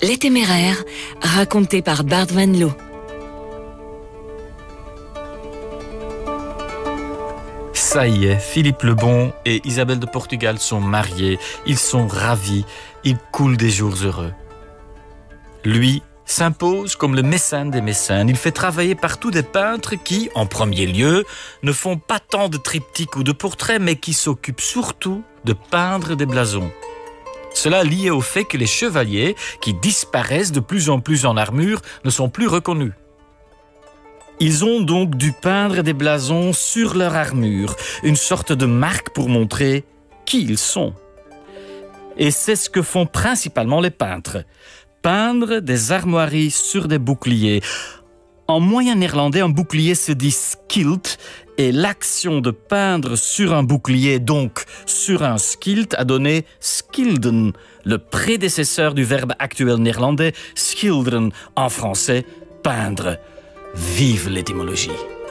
Les Téméraires, raconté par Bart Van Loo. Ça y est, Philippe le Bon et Isabelle de Portugal sont mariés. Ils sont ravis. Ils coulent des jours heureux. Lui s'impose comme le mécène des mécènes. Il fait travailler partout des peintres qui, en premier lieu, ne font pas tant de triptyques ou de portraits, mais qui s'occupent surtout de peindre des blasons. Cela lié au fait que les chevaliers, qui disparaissent de plus en plus en armure, ne sont plus reconnus. Ils ont donc dû peindre des blasons sur leur armure, une sorte de marque pour montrer qui ils sont. Et c'est ce que font principalement les peintres. Peindre des armoiries sur des boucliers. En moyen néerlandais, un bouclier se dit skilt et l'action de peindre sur un bouclier, donc sur un skilt, a donné skilden, le prédécesseur du verbe actuel néerlandais schilderen, en français peindre. Vive l'étymologie.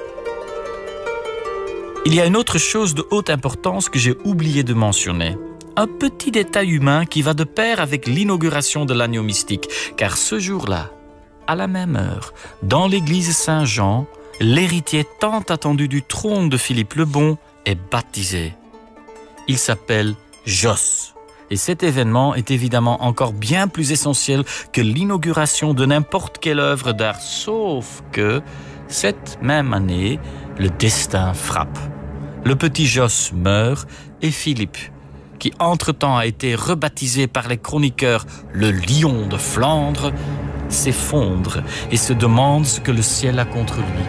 Il y a une autre chose de haute importance que j'ai oublié de mentionner. Un petit détail humain qui va de pair avec l'inauguration de l'agneau mystique, car ce jour-là, à la même heure, dans l'église Saint-Jean, l'héritier tant attendu du trône de Philippe le Bon est baptisé. Il s'appelle Jos. Et cet événement est évidemment encore bien plus essentiel que l'inauguration de n'importe quelle œuvre d'art, sauf que, cette même année, le destin frappe. Le petit Jos meurt et Philippe, qui entre-temps a été rebaptisé par les chroniqueurs le Lion de Flandre, s'effondre et se demande ce que le ciel a contre lui.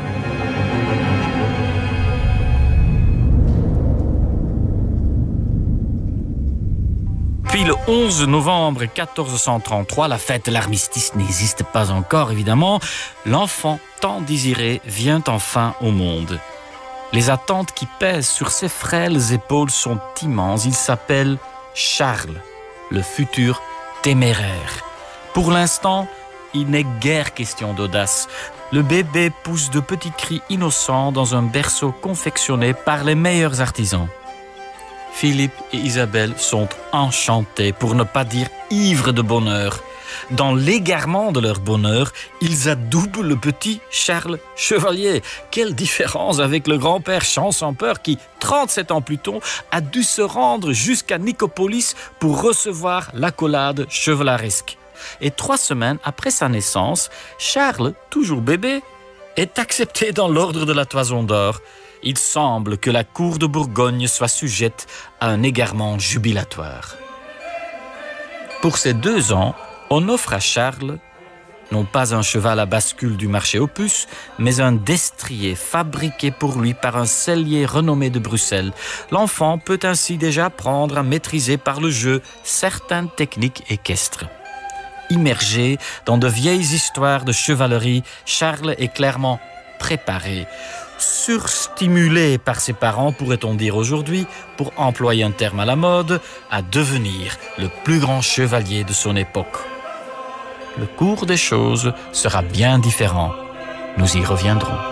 Puis le 11 novembre 1433, la fête de l'armistice n'existe pas encore évidemment, l'enfant tant désiré vient enfin au monde. Les attentes qui pèsent sur ses frêles épaules sont immenses. Il s'appelle Charles, le futur téméraire. Pour l'instant, il n'est guère question d'audace. Le bébé pousse de petits cris innocents dans un berceau confectionné par les meilleurs artisans. Philippe et Isabelle sont enchantés, pour ne pas dire ivres de bonheur. Dans l'égarement de leur bonheur, ils adoubent le petit Charles Chevalier. Quelle différence avec le grand-père Champsampeur qui, 37 ans plus tôt, a dû se rendre jusqu'à Nicopolis pour recevoir l'accolade chevaleresque. Et 3 semaines après sa naissance, Charles, toujours bébé, est accepté dans l'ordre de la Toison d'Or. Il semble que la cour de Bourgogne soit sujette à un égarement jubilatoire. Pour ces 2 ans, on offre à Charles, non pas un cheval à bascule du marché aux puces, mais un destrier fabriqué pour lui par un sellier renommé de Bruxelles. L'enfant peut ainsi déjà apprendre à maîtriser par le jeu certaines techniques équestres. Immergé dans de vieilles histoires de chevalerie, Charles est clairement préparé. Surstimulé par ses parents, pourrait-on dire aujourd'hui, pour employer un terme à la mode, à devenir le plus grand chevalier de son époque. Le cours des choses sera bien différent. Nous y reviendrons.